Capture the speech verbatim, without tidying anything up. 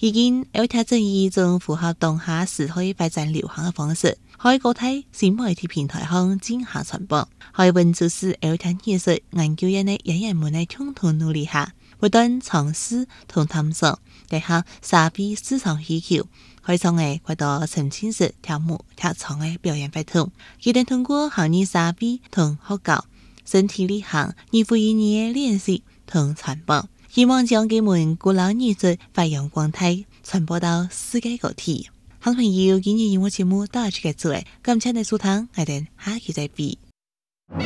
已經有條建議仲符合當下時代發展流行嘅方式，喺各大新媒體平台上進行傳播。喺文字是有條藝術研究人嘅人員們嘅共同努力下，不斷嘗試同探索，結合社會市場需求，開創嘅許多沉浸式跳舞跳唱嘅表演活動。佢哋通過行業社會同學校、身體力行、二副語言嘅練習同傳播，希望將佢們古老藝術發揚光大，傳播到世界各地。好朋友，今日音樂節目到此結束，感謝你收聽，我哋下期再會。